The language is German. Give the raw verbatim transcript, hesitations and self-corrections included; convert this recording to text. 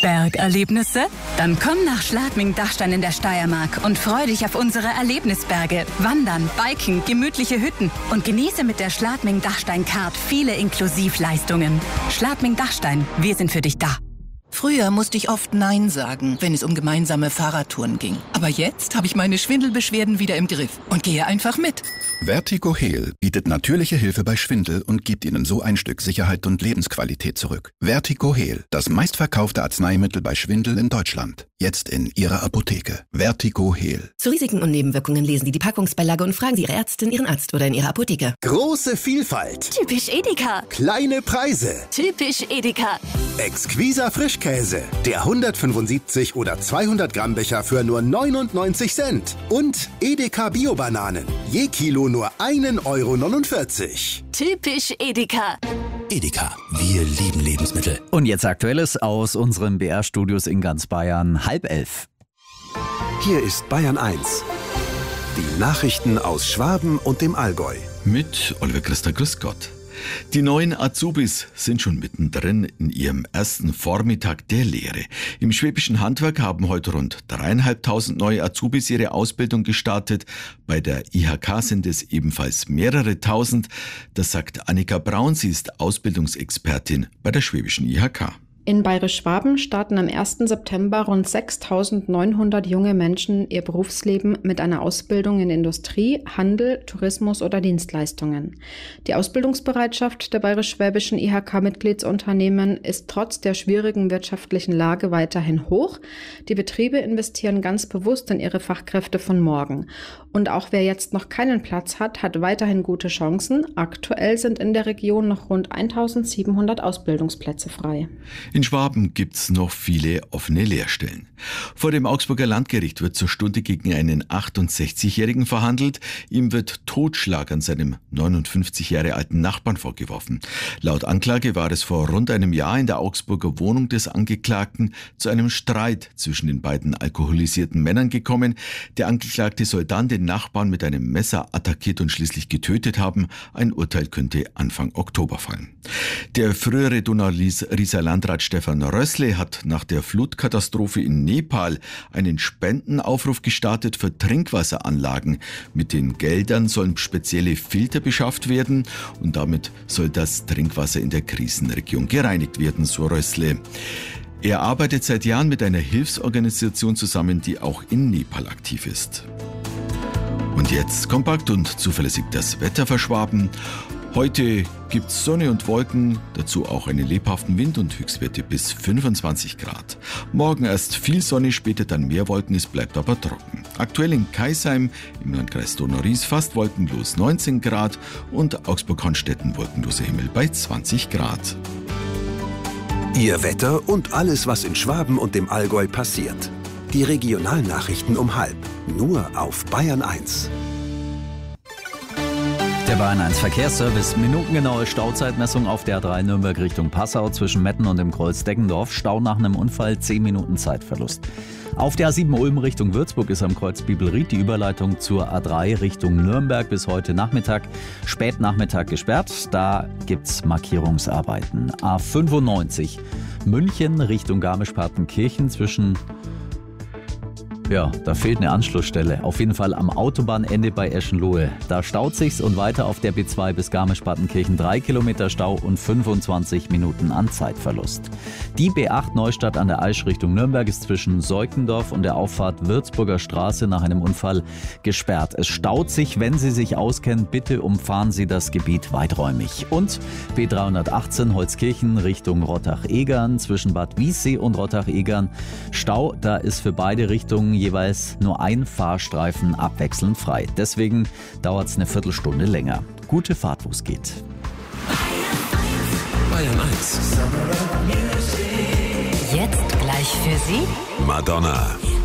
Bergerlebnisse? Dann komm nach Schladming-Dachstein in der Steiermark und freu dich auf unsere Erlebnisberge. Wandern, Biken, gemütliche Hütten und genieße mit der Schladming-Dachstein-Card viele Inklusivleistungen. Schladming-Dachstein, wir sind für dich da. Früher musste ich oft Nein sagen, wenn es um gemeinsame Fahrradtouren ging. Aber jetzt habe ich meine Schwindelbeschwerden wieder im Griff und gehe einfach mit. Vertigo Heal bietet natürliche Hilfe bei Schwindel und gibt Ihnen so ein Stück Sicherheit und Lebensqualität zurück. Vertigo Heal, das meistverkaufte Arzneimittel bei Schwindel in Deutschland. Jetzt in Ihrer Apotheke. Vertigo Heal. Zu Risiken und Nebenwirkungen lesen Sie die Packungsbeilage und fragen Sie Ihre Ärztin, Ihren Arzt oder in Ihrer Apotheke. Große Vielfalt. Typisch Edeka. Kleine Preise. Typisch Edeka. Exquiser Frischkäse. Der hundertfünfundsiebzig oder zweihundert Gramm Becher für nur neunundneunzig Cent. Und Edeka Bio-Bananen. Je Kilo nur ein Euro neunundvierzig. Typisch Edeka. Edeka, wir lieben Lebensmittel. Und jetzt Aktuelles aus unseren B R-Studios in ganz Bayern, halb elf. Hier ist Bayern eins. Die Nachrichten aus Schwaben und dem Allgäu. Mit Oliver Christa, grüß Gott. Die neuen Azubis sind schon mittendrin in ihrem ersten Vormittag der Lehre. Im schwäbischen Handwerk haben heute rund dreieinhalbtausend neue Azubis ihre Ausbildung gestartet. Bei der I H K sind es ebenfalls mehrere tausend. Das sagt Annika Braun, sie ist Ausbildungsexpertin bei der schwäbischen I H K. In Bayerisch-Schwaben starten am ersten September rund sechstausendneunhundert junge Menschen ihr Berufsleben mit einer Ausbildung in Industrie, Handel, Tourismus oder Dienstleistungen. Die Ausbildungsbereitschaft der bayerisch-schwäbischen I H K-Mitgliedsunternehmen ist trotz der schwierigen wirtschaftlichen Lage weiterhin hoch. Die Betriebe investieren ganz bewusst in ihre Fachkräfte von morgen. Und auch wer jetzt noch keinen Platz hat, hat weiterhin gute Chancen. Aktuell sind in der Region noch rund eintausendsiebenhundert Ausbildungsplätze frei. In Schwaben gibt's noch viele offene Lehrstellen. Vor dem Augsburger Landgericht wird zur Stunde gegen einen achtundsechzigjährigen verhandelt. Ihm wird Totschlag an seinem neunundfünfzig Jahre alten Nachbarn vorgeworfen. Laut Anklage war es vor rund einem Jahr in der Augsburger Wohnung des Angeklagten zu einem Streit zwischen den beiden alkoholisierten Männern gekommen. Der Angeklagte soll dann den Nachbarn mit einem Messer attackiert und schließlich getötet haben. Ein Urteil könnte Anfang Oktober fallen. Der frühere Donau-Rieser Landrat Stefan Rössle hat nach der Flutkatastrophe in Nepal einen Spendenaufruf gestartet für Trinkwasseranlagen. Mit den Geldern sollen spezielle Filter beschafft werden und damit soll das Trinkwasser in der Krisenregion gereinigt werden, so Rössle. Er arbeitet seit Jahren mit einer Hilfsorganisation zusammen, die auch in Nepal aktiv ist. Und jetzt kompakt und zuverlässig das Wetter für Schwaben. Heute gibt's Sonne und Wolken, dazu auch einen lebhaften Wind und Höchstwerte bis fünfundzwanzig Grad. Morgen erst viel Sonne, später dann mehr Wolken, es bleibt aber trocken. Aktuell in Kaisheim im Landkreis Donau-Ries fast wolkenlos neunzehn Grad und Augsburg-Honstetten wolkenloser Himmel bei zwanzig Grad. Ihr Wetter und alles, was in Schwaben und dem Allgäu passiert. Die Regionalnachrichten um halb, nur auf Bayern eins. Der Bayern eins Verkehrsservice. Minutengenaue Stauzeitmessung auf der A drei Nürnberg Richtung Passau zwischen Metten und dem Kreuz Deggendorf. Stau nach einem Unfall, zehn Minuten Zeitverlust. Auf der A sieben Ulm Richtung Würzburg ist am Kreuz Bibelried die Überleitung zur A drei Richtung Nürnberg bis heute Nachmittag, Spätnachmittag gesperrt. Da gibt's Markierungsarbeiten. A fünfundneunzig München Richtung Garmisch-Partenkirchen zwischen... Ja, da fehlt eine Anschlussstelle. Auf jeden Fall am Autobahnende bei Eschenlohe. Da staut sich's und weiter auf der B zwei bis Garmisch-Partenkirchen drei Kilometer Stau und fünfundzwanzig Minuten an Zeitverlust. Die B acht Neustadt an der Aisch Richtung Nürnberg ist zwischen Seukendorf und der Auffahrt Würzburger Straße nach einem Unfall gesperrt. Es staut sich, wenn Sie sich auskennen, bitte umfahren Sie das Gebiet weiträumig. Und B dreihundertachtzehn Holzkirchen Richtung Rottach-Egern zwischen Bad Wiessee und Rottach-Egern. Stau, da ist für beide Richtungen jeweils nur ein Fahrstreifen abwechselnd frei. Deswegen dauert es eine Viertelstunde länger. Gute Fahrt, wo es geht. Bayern eins. Jetzt gleich für Sie Madonna.